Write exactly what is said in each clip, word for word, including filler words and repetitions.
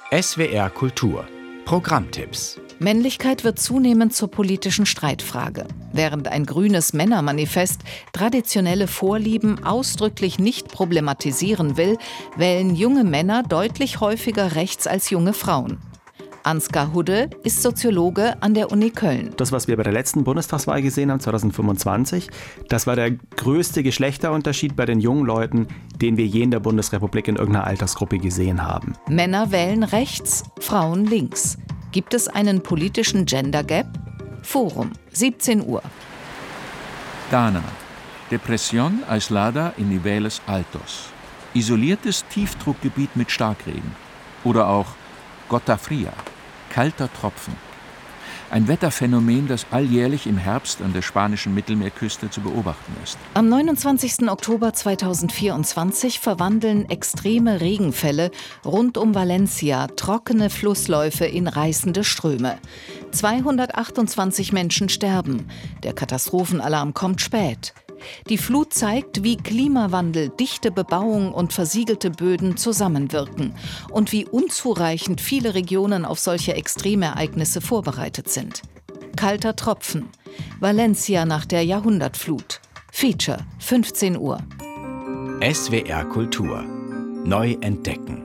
S W R Kultur. Programmtipps. Männlichkeit wird zunehmend zur politischen Streitfrage. Während ein grünes Männermanifest traditionelle Vorlieben ausdrücklich nicht problematisieren will, wählen junge Männer deutlich häufiger rechts als junge Frauen. Ansgar Hudde ist Soziologe an der Uni Köln. Das, was wir bei der letzten Bundestagswahl gesehen haben, zwanzig fünfundzwanzig, das war der größte Geschlechterunterschied bei den jungen Leuten, den wir je in der Bundesrepublik in irgendeiner Altersgruppe gesehen haben. Männer wählen rechts, Frauen links. Gibt es einen politischen Gender Gap? Forum, siebzehn Uhr. Ghana. Depresión aislada en niveles altos. Isoliertes Tiefdruckgebiet mit Starkregen. Oder auch Gota Fria, kalter Tropfen. Ein Wetterphänomen, das alljährlich im Herbst an der spanischen Mittelmeerküste zu beobachten ist. Am neunundzwanzigsten Oktober zweitausendvierundzwanzig verwandeln extreme Regenfälle rund um Valencia trockene Flussläufe in reißende Ströme. zweihundertachtundzwanzig Menschen sterben. Der Katastrophenalarm kommt spät. Die Flut zeigt, wie Klimawandel, dichte Bebauung und versiegelte Böden zusammenwirken und wie unzureichend viele Regionen auf solche Extremereignisse vorbereitet sind. Kalter Tropfen. Valencia nach der Jahrhundertflut. Feature, fünfzehn Uhr. S W R Kultur. Neu entdecken.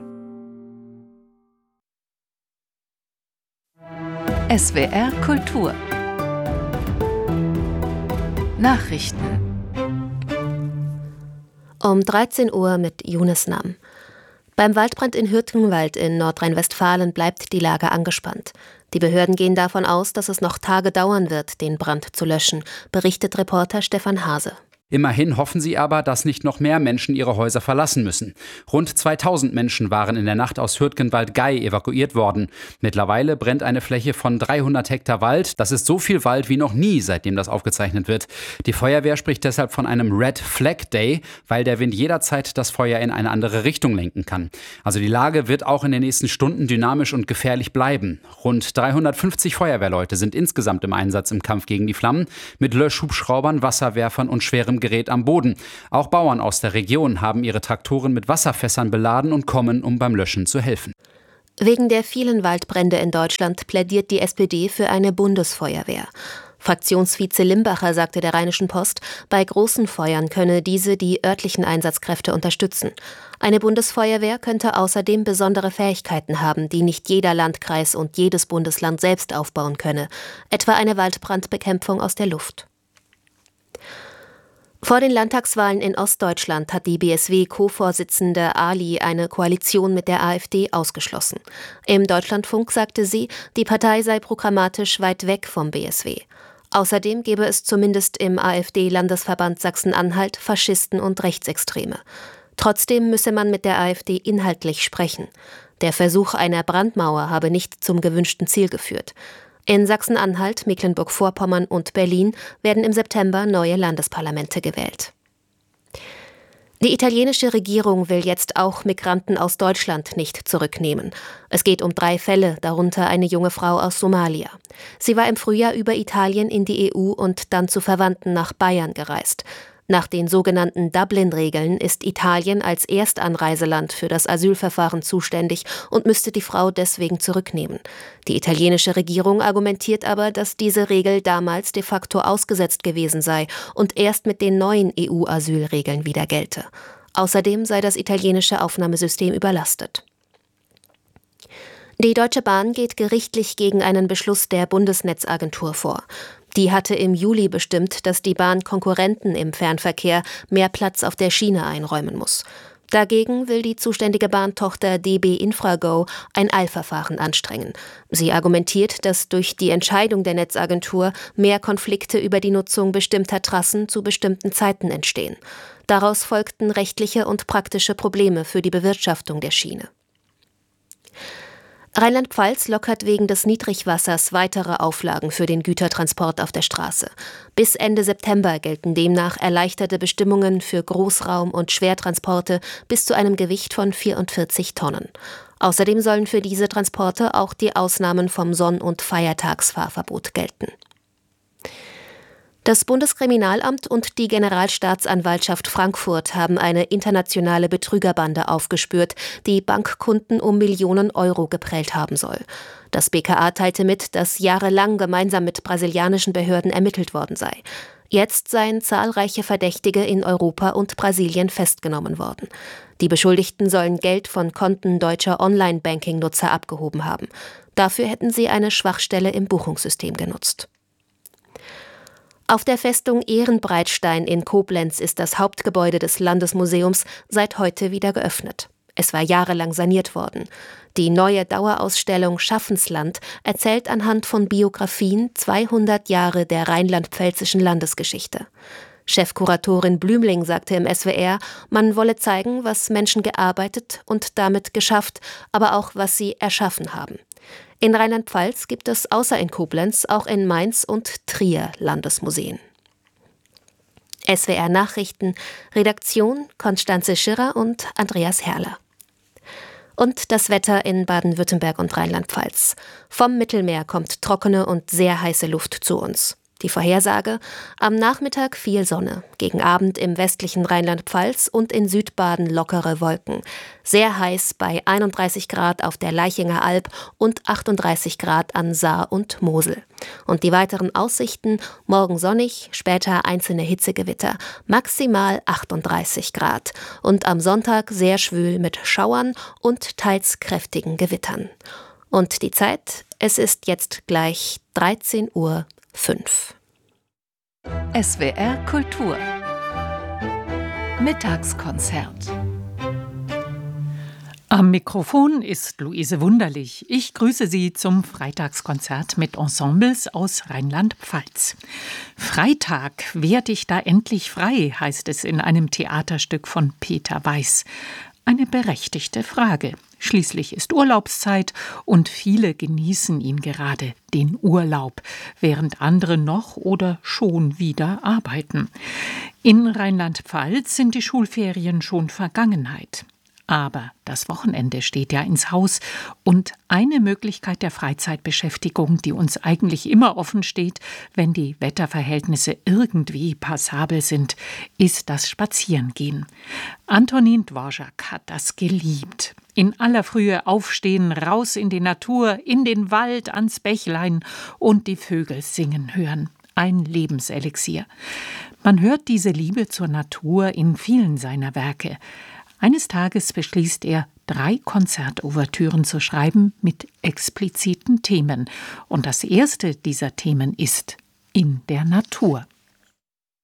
S W R Kultur. Nachrichten. Um dreizehn Uhr mit Younes Nam. Beim Waldbrand in Hürtgenwald in Nordrhein-Westfalen bleibt die Lage angespannt. Die Behörden gehen davon aus, dass es noch Tage dauern wird, den Brand zu löschen, berichtet Reporter Stefan Hase. Immerhin hoffen sie aber, dass nicht noch mehr Menschen ihre Häuser verlassen müssen. Rund zweitausend Menschen waren in der Nacht aus Hürtgenwald-Gei evakuiert worden. Mittlerweile brennt eine Fläche von dreihundert Hektar Wald. Das ist so viel Wald wie noch nie, seitdem das aufgezeichnet wird. Die Feuerwehr spricht deshalb von einem Red Flag Day, weil der Wind jederzeit das Feuer in eine andere Richtung lenken kann. Also die Lage wird auch in den nächsten Stunden dynamisch und gefährlich bleiben. Rund dreihundertfünfzig Feuerwehrleute sind insgesamt im Einsatz im Kampf gegen die Flammen, mit Löschhubschraubern, Wasserwerfern und schwerem Gerät am Boden. Auch Bauern aus der Region haben ihre Traktoren mit Wasserfässern beladen und kommen, um beim Löschen zu helfen. Wegen der vielen Waldbrände in Deutschland plädiert die S P D für eine Bundesfeuerwehr. Fraktionsvize Limbacher sagte der Rheinischen Post, bei großen Feuern könne diese die örtlichen Einsatzkräfte unterstützen. Eine Bundesfeuerwehr könnte außerdem besondere Fähigkeiten haben, die nicht jeder Landkreis und jedes Bundesland selbst aufbauen könne, etwa eine Waldbrandbekämpfung aus der Luft. Vor den Landtagswahlen in Ostdeutschland hat die B S W-Co-Vorsitzende Ali eine Koalition mit der AfD ausgeschlossen. Im Deutschlandfunk sagte sie, die Partei sei programmatisch weit weg vom B S W. Außerdem gebe es zumindest im AfD-Landesverband Sachsen-Anhalt Faschisten und Rechtsextreme. Trotzdem müsse man mit der AfD inhaltlich sprechen. Der Versuch einer Brandmauer habe nicht zum gewünschten Ziel geführt. In Sachsen-Anhalt, Mecklenburg-Vorpommern und Berlin werden im September neue Landesparlamente gewählt. Die italienische Regierung will jetzt auch Migranten aus Deutschland nicht zurücknehmen. Es geht um drei Fälle, darunter eine junge Frau aus Somalia. Sie war im Frühjahr über Italien in die E U und dann zu Verwandten nach Bayern gereist. Nach den sogenannten Dublin-Regeln ist Italien als Erstanreiseland für das Asylverfahren zuständig und müsste die Frau deswegen zurücknehmen. Die italienische Regierung argumentiert aber, dass diese Regel damals de facto ausgesetzt gewesen sei und erst mit den neuen E U-Asylregeln wieder gelte. Außerdem sei das italienische Aufnahmesystem überlastet. Die Deutsche Bahn geht gerichtlich gegen einen Beschluss der Bundesnetzagentur vor. Die hatte im Juli bestimmt, dass die Bahn Konkurrenten im Fernverkehr mehr Platz auf der Schiene einräumen muss. Dagegen will die zuständige Bahntochter D B Infrago ein Eilverfahren anstrengen. Sie argumentiert, dass durch die Entscheidung der Netzagentur mehr Konflikte über die Nutzung bestimmter Trassen zu bestimmten Zeiten entstehen. Daraus folgten rechtliche und praktische Probleme für die Bewirtschaftung der Schiene. Rheinland-Pfalz lockert wegen des Niedrigwassers weitere Auflagen für den Gütertransport auf der Straße. Bis Ende September gelten demnach erleichterte Bestimmungen für Großraum- und Schwertransporte bis zu einem Gewicht von vierundvierzig Tonnen. Außerdem sollen für diese Transporte auch die Ausnahmen vom Sonn- und Feiertagsfahrverbot gelten. Das Bundeskriminalamt und die Generalstaatsanwaltschaft Frankfurt haben eine internationale Betrügerbande aufgespürt, die Bankkunden um Millionen Euro geprellt haben soll. Das B K A teilte mit, dass jahrelang gemeinsam mit brasilianischen Behörden ermittelt worden sei. Jetzt seien zahlreiche Verdächtige in Europa und Brasilien festgenommen worden. Die Beschuldigten sollen Geld von Konten deutscher Online-Banking-Nutzer abgehoben haben. Dafür hätten sie eine Schwachstelle im Buchungssystem genutzt. Auf der Festung Ehrenbreitstein in Koblenz ist das Hauptgebäude des Landesmuseums seit heute wieder geöffnet. Es war jahrelang saniert worden. Die neue Dauerausstellung Schaffensland erzählt anhand von Biografien zweihundert Jahre der rheinland-pfälzischen Landesgeschichte. Chefkuratorin Blümling sagte im S W R, man wolle zeigen, was Menschen gearbeitet und damit geschafft, aber auch, was sie erschaffen haben. In Rheinland-Pfalz gibt es außer in Koblenz auch in Mainz und Trier Landesmuseen. S W R Nachrichten, Redaktion Konstanze Schirrer und Andreas Herrler. Und das Wetter in Baden-Württemberg und Rheinland-Pfalz. Vom Mittelmeer kommt trockene und sehr heiße Luft zu uns. Die Vorhersage: am Nachmittag viel Sonne, gegen Abend im westlichen Rheinland-Pfalz und in Südbaden lockere Wolken. Sehr heiß bei einunddreißig Grad auf der Laichinger Alb und achtunddreißig Grad an Saar und Mosel. Und die weiteren Aussichten: morgen sonnig, später einzelne Hitzegewitter, maximal achtunddreißig Grad. Und am Sonntag sehr schwül mit Schauern und teils kräftigen Gewittern. Und die Zeit: es ist jetzt gleich dreizehn Uhr fünf. S W R Kultur Mittagskonzert. Am Mikrofon ist Luise Wunderlich. Ich grüße Sie zum Freitagskonzert mit Ensembles aus Rheinland-Pfalz. Freitag, werd ich da endlich frei, heißt es in einem Theaterstück von Peter Weiß. Eine berechtigte Frage. Schließlich ist Urlaubszeit und viele genießen ihn gerade, den Urlaub, während andere noch oder schon wieder arbeiten. In Rheinland-Pfalz sind die Schulferien schon Vergangenheit. Aber das Wochenende steht ja ins Haus und eine Möglichkeit der Freizeitbeschäftigung, die uns eigentlich immer offen steht, wenn die Wetterverhältnisse irgendwie passabel sind, ist das Spazierengehen. Antonin Dvorak hat das geliebt. In aller Frühe aufstehen, raus in die Natur, in den Wald, ans Bächlein und die Vögel singen hören. Ein Lebenselixier. Man hört diese Liebe zur Natur in vielen seiner Werke. Eines Tages beschließt er, drei Konzertouvertüren zu schreiben mit expliziten Themen. Und das erste dieser Themen ist in der Natur.